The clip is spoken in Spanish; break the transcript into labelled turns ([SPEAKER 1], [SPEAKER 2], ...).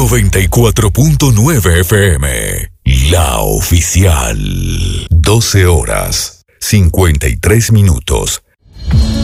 [SPEAKER 1] 94.9 FM, la oficial. 12 horas, 53 minutos.